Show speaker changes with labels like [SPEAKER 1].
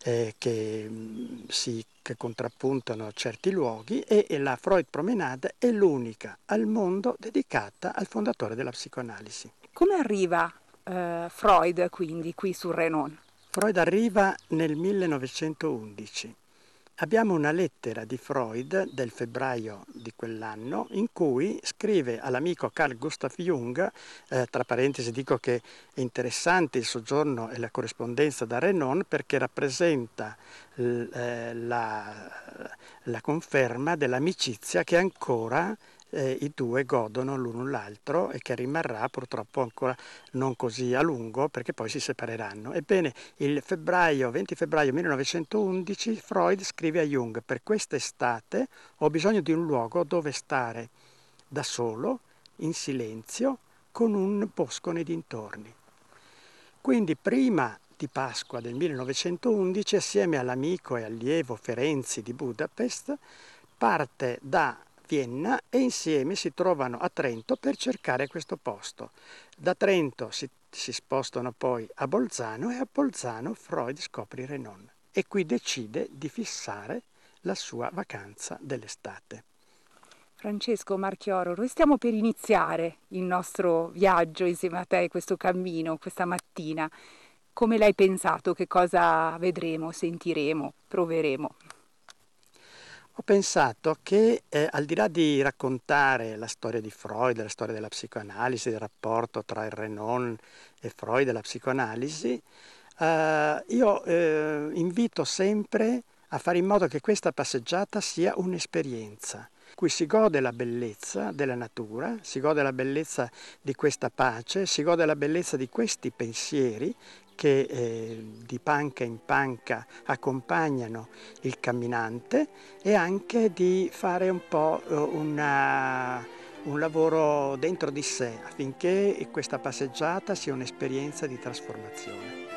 [SPEAKER 1] che contrappuntano certi luoghi, e la Freud Promenade è l'unica al mondo dedicata al fondatore della psicoanalisi.
[SPEAKER 2] Come arriva Freud quindi qui su Renon?
[SPEAKER 1] Freud arriva nel 1911. Abbiamo una lettera di Freud del febbraio di quell'anno in cui scrive all'amico Carl Gustav Jung, tra parentesi dico che è interessante il soggiorno e la corrispondenza da Renon perché rappresenta la conferma dell'amicizia che ancora i due godono l'uno l'altro e che rimarrà purtroppo ancora non così a lungo perché poi si separeranno. Ebbene, il 20 febbraio 1911 Freud scrive a Jung: per quest'estate ho bisogno di un luogo dove stare da solo, in silenzio, con un bosco nei dintorni. Quindi prima di Pasqua del 1911, assieme all'amico e allievo Ferenczi di Budapest, parte da Vienna e insieme si trovano a Trento per cercare questo posto. Da Trento si spostano poi a Bolzano e a Bolzano Freud scopre Renon e qui decide di fissare la sua vacanza dell'estate.
[SPEAKER 2] Francesco Marchioro, noi stiamo per iniziare il nostro viaggio insieme a te, questo cammino, questa mattina. Come l'hai pensato? Che cosa vedremo, sentiremo, proveremo?
[SPEAKER 1] Ho pensato che al di là di raccontare la storia di Freud, la storia della psicoanalisi, del rapporto tra il Renon e Freud e la psicoanalisi, io invito sempre a fare in modo che questa passeggiata sia un'esperienza, in cui si gode la bellezza della natura, si gode la bellezza di questa pace, si gode la bellezza di questi pensieri che di panca in panca accompagnano il camminante e anche di fare un po' un lavoro dentro di sé affinché questa passeggiata sia un'esperienza di trasformazione.